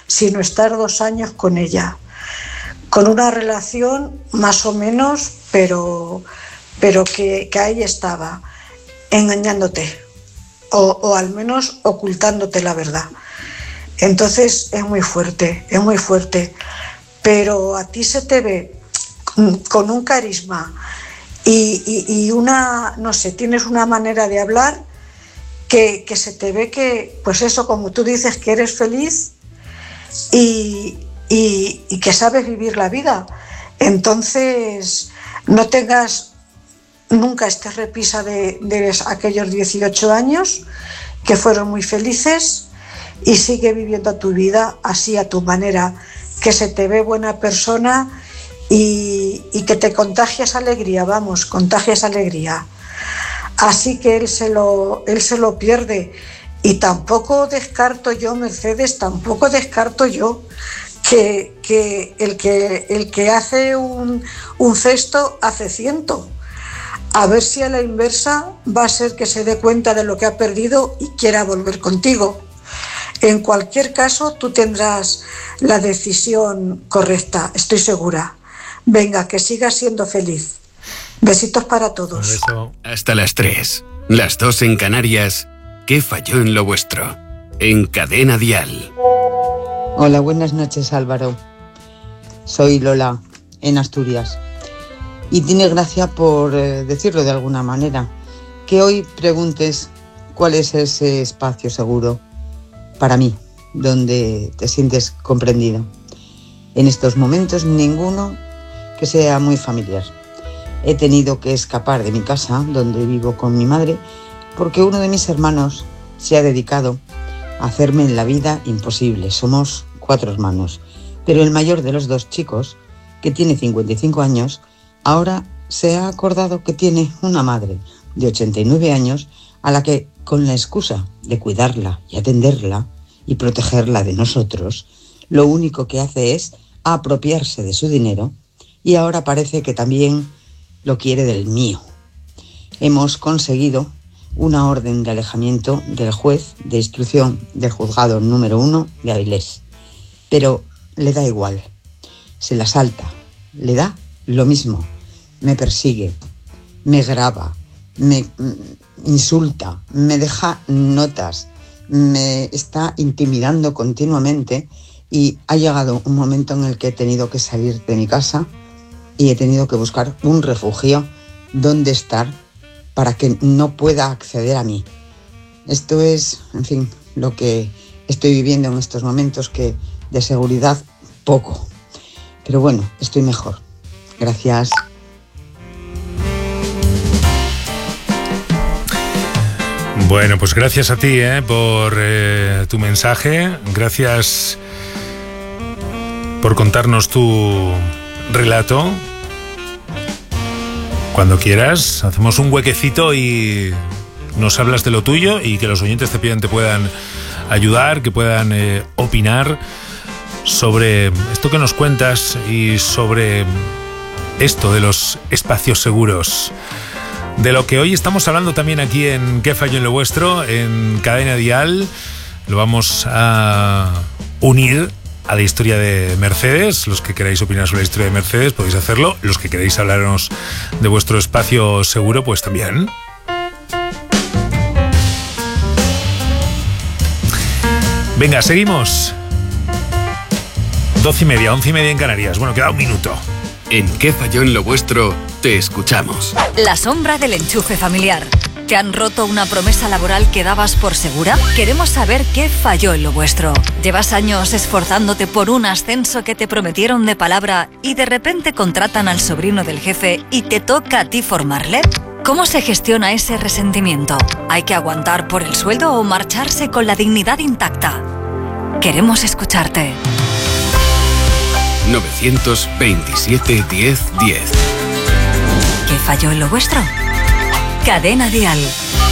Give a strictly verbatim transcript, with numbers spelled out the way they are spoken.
sino estar dos años con ella, con una relación más o menos, pero, pero que, que ahí estaba, engañándote, o, o al menos ocultándote la verdad. Entonces es muy fuerte, es muy fuerte, pero a ti se te ve con un carisma y, y, y una, no sé, tienes una manera de hablar que, que se te ve que, pues eso, como tú dices, que eres feliz y, y, y que sabes vivir la vida. Entonces no tengas nunca esta repisa de, de aquellos dieciocho años que fueron muy felices, y sigue viviendo tu vida así, a tu manera, que se te ve buena persona y, y que te contagias alegría, vamos, contagias alegría. Así que él se lo, él se lo pierde. Y tampoco descarto yo, Mercedes, tampoco descarto yo que, que, el, que el que hace un, un cesto hace ciento. A ver si a la inversa va a ser que se dé cuenta de lo que ha perdido y quiera volver contigo. En cualquier caso, tú tendrás la decisión correcta, estoy segura. Venga, que sigas siendo feliz. Besitos para todos. Hasta las tres, las dos en Canarias. ¿Qué falló en lo vuestro? En Cadena Dial. Hola, buenas noches, Álvaro. Soy Lola, en Asturias. Y tiene gracia, por eh, decirlo de alguna manera, que hoy preguntes cuál es ese espacio seguro para mí, donde te sientes comprendido. En estos momentos ninguno que sea muy familiar. He tenido que escapar de mi casa, donde vivo con mi madre, porque uno de mis hermanos se ha dedicado a hacerme en la vida imposible. Somos cuatro hermanos, pero el mayor de los dos chicos, que tiene cincuenta y cinco años, ahora se ha acordado que tiene una madre de ochenta y nueve años a la que, con la excusa de cuidarla y atenderla y protegerla de nosotros, lo único que hace es apropiarse de su dinero, y ahora parece que también lo quiere del mío. Hemos conseguido una orden de alejamiento del juez de instrucción del juzgado número uno de Avilés, pero le da igual, se la salta, le da lo mismo, me persigue, me graba, me insulta, me deja notas, me está intimidando continuamente, y ha llegado un momento en el que he tenido que salir de mi casa y he tenido que buscar un refugio donde estar para que no pueda acceder a mí. Esto es, en fin, lo que estoy viviendo en estos momentos, que de seguridad poco. Pero bueno, estoy mejor. Gracias. Bueno, pues gracias a ti eh, por eh, tu mensaje. Gracias por contarnos tu relato. Cuando quieras, hacemos un huequecito y nos hablas de lo tuyo, y que los oyentes te pidan, te puedan ayudar, que puedan eh, opinar sobre esto que nos cuentas y sobre esto de los espacios seguros. De lo que hoy estamos hablando también aquí en ¿Qué falló en lo vuestro? En Cadena Dial. Lo vamos a unir a la historia de Mercedes. Los que queráis opinar sobre la historia de Mercedes podéis hacerlo. Los que queréis hablarnos de vuestro espacio seguro, pues también. Venga, seguimos. Doce y media, once y media en Canarias. Bueno, queda un minuto. En ¿Qué falló en lo vuestro? Te escuchamos. La sombra del enchufe familiar. ¿Te han roto una promesa laboral que dabas por segura? Queremos saber qué falló en lo vuestro. ¿Llevas años esforzándote por un ascenso que te prometieron de palabra y de repente contratan al sobrino del jefe y te toca a ti formarle? ¿Cómo se gestiona ese resentimiento? ¿Hay que aguantar por el sueldo o marcharse con la dignidad intacta? Queremos escucharte. nueve veintisiete diez diez. ¿Qué falló en lo vuestro? Cadena Dial.